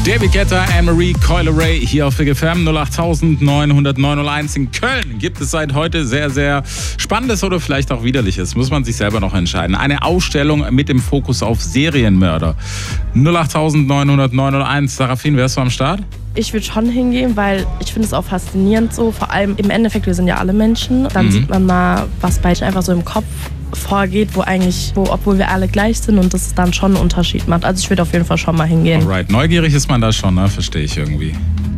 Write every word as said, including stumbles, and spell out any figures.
David Guetta, Anne-Marie Coyle-Ray hier auf W G F M. null acht neun null neun null eins in Köln gibt es seit heute sehr, sehr Spannendes oder vielleicht auch Widerliches. Muss man sich selber noch entscheiden. Eine Ausstellung mit dem Fokus auf Serienmörder. null acht neun null neun null eins. Sarafin, wärst du am Start? Ich würde schon hingehen, weil ich finde es auch faszinierend so. Vor allem im Endeffekt, wir sind ja alle Menschen. Dann mhm. sieht man mal, was bei einfach so im Kopf vorgeht, wo eigentlich, wo, obwohl wir alle gleich sind und das dann schon einen Unterschied macht. Also ich würde auf jeden Fall schon mal hingehen. Alright, neugierig ist man da schon, ne? Verstehe ich irgendwie.